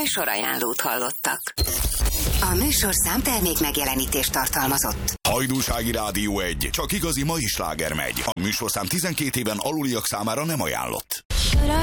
műsorajánlót hallottak. A műsorszám termék megjelenítést tartalmazott. Hajdúsági Rádió 1, csak igazi mai sláger megy. A műsorszám 12 éven aluliak számára nem ajánlott.